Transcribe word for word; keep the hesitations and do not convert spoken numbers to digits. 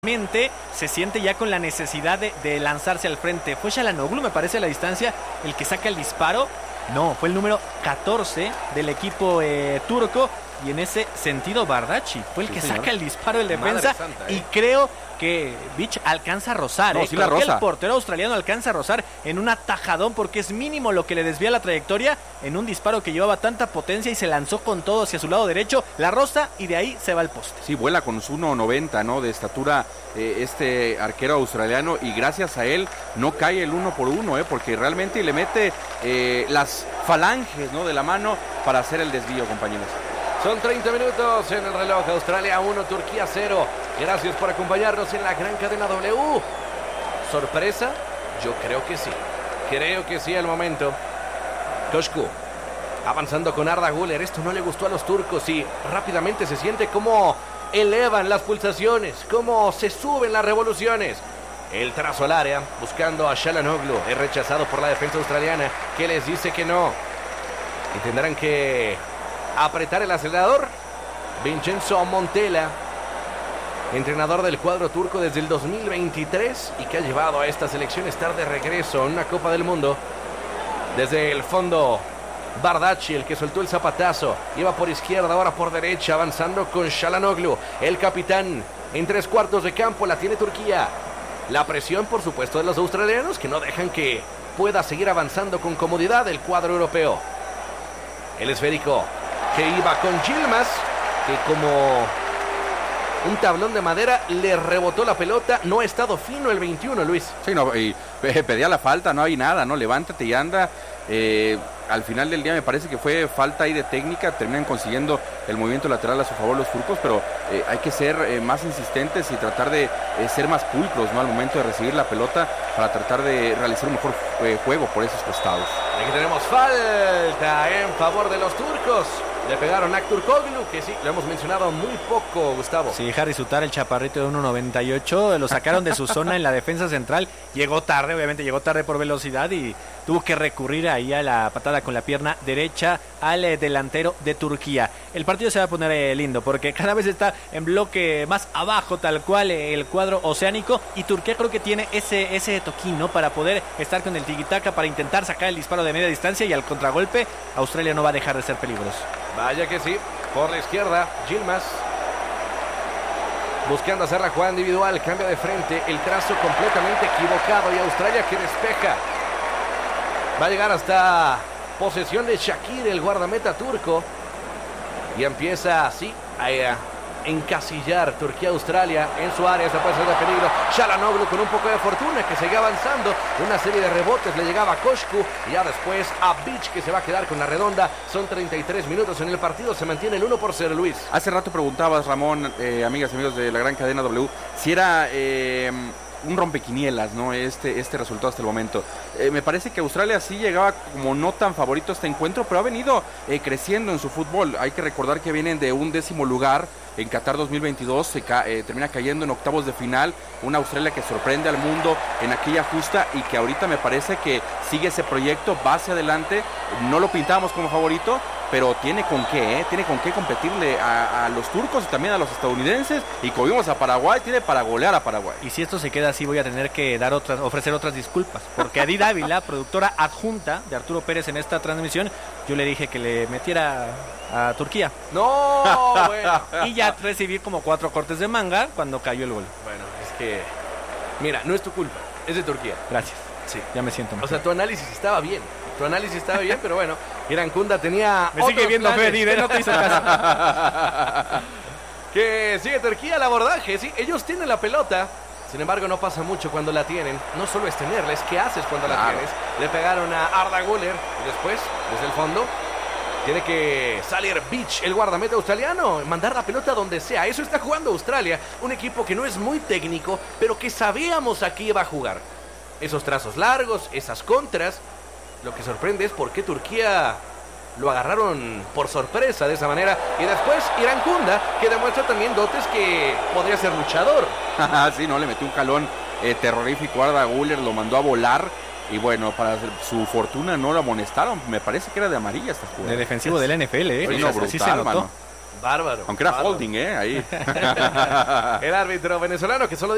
Se siente ya con la necesidad de, de lanzarse al frente. Fue Çalhanoğlu, me parece, a la distancia el que saca el disparo. No, fue el número catorce del equipo eh, turco. Y en ese sentido Bardacci fue el sí, que señor. saca el disparo del defensa. Santa, ¿eh? Y creo que Vic alcanza a rozar. No, ¿eh? sí la roza. El portero australiano alcanza a rozar en un atajadón porque es mínimo lo que le desvía la trayectoria en un disparo que llevaba tanta potencia y se lanzó con todo hacia su lado derecho. La roza y de ahí se va al poste. Sí, vuela con su uno noventa, ¿no? De estatura eh, este arquero australiano y gracias a él no cae el uno por uno, ¿eh? Porque realmente le mete eh, las falanges, ¿no? De la mano para hacer el desvío, compañeros. Son treinta minutos en el reloj. Australia uno, Turquía cero. Gracias por acompañarnos en la gran cadena W. ¿Sorpresa? Yo creo que sí. Creo que sí al momento. Koşku avanzando con Arda Güler. Esto no le gustó a los turcos y rápidamente se siente cómo elevan las pulsaciones, cómo se suben las revoluciones. El trazo al área buscando a Çalhanoğlu. Es rechazado por la defensa australiana que les dice que no. Y tendrán que apretar el acelerador. Vincenzo Montella, entrenador del cuadro turco desde el dos mil veintitrés y que ha llevado a esta selección a estar de regreso en una Copa del Mundo. Desde el fondo Bardacci, el que soltó el zapatazo, iba por izquierda, ahora por derecha, avanzando con Çalhanoğlu, el capitán. En tres cuartos de campo la tiene Turquía. La presión, por supuesto, de los australianos, que no dejan que pueda seguir avanzando con comodidad el cuadro europeo. El esférico que iba con Yilmaz, que como un tablón de madera le rebotó la pelota. No ha estado fino el veintiuno, Luis. Sí, no, y pedía la falta, no hay nada, ¿no? Levántate y anda. Eh, al final del día me parece que fue falta ahí de técnica, terminan consiguiendo el movimiento lateral a su favor los turcos, pero eh, hay que ser eh, más insistentes y tratar de eh, ser más pulcros, ¿no? Al momento de recibir la pelota para tratar de realizar un mejor eh, juego por esos costados. Aquí tenemos falta en favor de los turcos. Le pegaron a Aktürkoğlu, que sí, lo hemos mencionado muy poco, Gustavo. Sí, Harry Sutar, el chaparrito de uno noventa y ocho, lo sacaron de su zona en la defensa central. Llegó tarde, obviamente llegó tarde por velocidad y tuvo que recurrir ahí a la patada con la pierna derecha al eh, delantero de Turquía. El partido se va a poner eh, lindo porque cada vez está en bloque más abajo, tal cual eh, el cuadro oceánico, y Turquía creo que tiene ese, ese toquín, ¿no? Para poder estar con el tiquitaca, para intentar sacar el disparo de media distancia, y al contragolpe Australia no va a dejar de ser peligroso. Vaya que sí, por la izquierda, Yilmaz buscando hacer la jugada individual, cambia de frente, el trazo completamente equivocado y Australia que despeja. Va a llegar hasta posesión de Shakir, el guardameta turco, y empieza así a encasillar Turquía-Australia en su área. Esta puede ser de peligro. Çalhanoğlu con un poco de fortuna, que sigue avanzando. Una serie de rebotes le llegaba a Koşku y ya después a Vic, que se va a quedar con la redonda. Son treinta y tres minutos en el partido. Se mantiene el uno por cero, Luis. Hace rato preguntabas, Ramón, eh, amigas y amigos de la gran cadena W, si era eh, un rompequinielas, ¿no? Este, este resultado hasta el momento. Eh, me parece que Australia sí llegaba como no tan favorito a este encuentro, pero ha venido eh, creciendo en su fútbol. Hay que recordar que vienen de un décimo lugar en Qatar dos mil veintidós, se ca eh, termina cayendo en octavos de final. Una Australia que sorprende al mundo en aquella justa y que ahorita me parece que sigue ese proyecto, va hacia adelante. No lo pintábamos como favorito, pero tiene con qué, ¿eh? Tiene con qué competirle a, a los turcos y también a los estadounidenses, y como vimos a Paraguay, tiene para golear a Paraguay. Y si esto se queda así, voy a tener que dar otras, ofrecer otras disculpas, porque a Adi Dávila, productora adjunta de Arturo Pérez en esta transmisión, yo le dije que le metiera a Turquía. No, bueno. Y ya recibí como cuatro cortes de manga cuando cayó el gol. Bueno, es que, mira, no es tu culpa, es de Turquía. Gracias. Sí. Ya me siento mejor. O sea, tu análisis estaba bien. Tu análisis estaba bien, pero bueno, Irankunda tenía Me sigue viendo Freddy, ¿eh? No te hizo caso. Que sigue Turquía al abordaje, sí, ellos tienen la pelota. Sin embargo, no pasa mucho cuando la tienen. No solo es tenerla, es qué haces cuando la claro. tienes. Le pegaron a Arda Güler y después, desde el fondo, tiene que salir Vic, el guardameta australiano, mandar la pelota donde sea. Eso está jugando Australia, un equipo que no es muy técnico, pero que sabíamos a qué iba a jugar. Esos trazos largos, esas contras. Lo que sorprende es por qué Turquía lo agarraron por sorpresa de esa manera. Y después Irankunda, que demuestra también dotes que podría ser luchador. Sí, no, le metió un calón eh, terrorífico a Arda Güler, lo mandó a volar. Y bueno, para su fortuna no lo amonestaron. Me parece que era de amarilla esta jugada. De defensivo del N F L, ¿eh? Sí, no, brutal, así se notó. Mano. Bárbaro. Aunque era bárbaro. holding, ¿eh? Ahí. El árbitro venezolano que solo